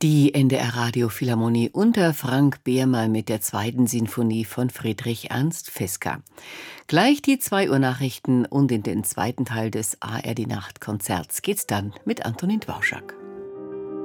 Die NDR Radiophilharmonie unter Frank Behrmann mit der 2. Sinfonie von Friedrich Ernst Fisker. Gleich die 2 Uhr Nachrichten und in den zweiten Teil des ARD Nachtkonzerts geht's dann mit Antonin Dvorak.